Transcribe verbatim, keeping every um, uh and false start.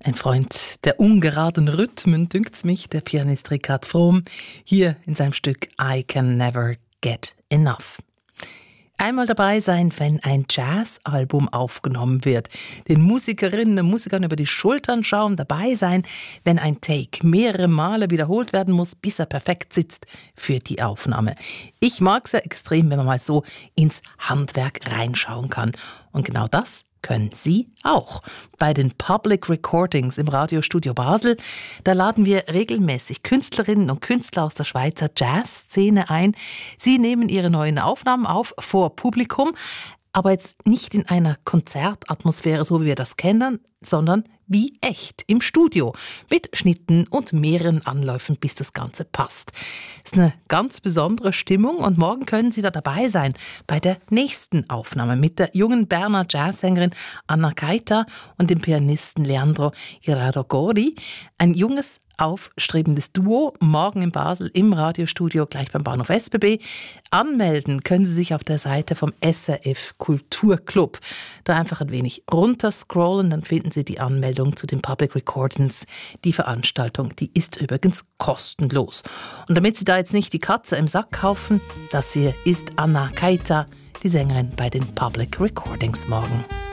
Ein Freund der ungeraden Rhythmen, dünkt's mich, der Pianist Richard Fromm, hier in seinem Stück I Can Never Get Enough. Einmal dabei sein, wenn ein Jazzalbum aufgenommen wird. Den Musikerinnen und Musikern über die Schultern schauen, dabei sein, wenn ein Take mehrere Male wiederholt werden muss, bis er perfekt sitzt für die Aufnahme. Ich mag's ja extrem, wenn man mal so ins Handwerk reinschauen kann. Und genau das können Sie auch. Bei den Public Recordings im Radiostudio Basel, da laden wir regelmäßig Künstlerinnen und Künstler aus der Schweizer Jazzszene ein. Sie nehmen ihre neuen Aufnahmen auf vor Publikum, aber jetzt nicht in einer Konzertatmosphäre, so wie wir das kennen, sondern wie echt im Studio, mit Schnitten und mehreren Anläufen, bis das Ganze passt. Das ist eine ganz besondere Stimmung und morgen können Sie da dabei sein bei der nächsten Aufnahme mit der jungen Berner Jazzsängerin Anna Keita und dem Pianisten Leandro Irarogori. Ein junges, aufstrebendes Duo, morgen in Basel im Radiostudio, gleich beim Bahnhof S B B. Anmelden können Sie sich auf der Seite vom S R F Kulturclub. Da einfach ein wenig runterscrollen, dann finden Sie die Anmeldung zu den Public Recordings. Die Veranstaltung, die ist übrigens kostenlos. Und damit Sie da jetzt nicht die Katze im Sack kaufen, das hier ist Anna Keita, die Sängerin bei den Public Recordings morgen.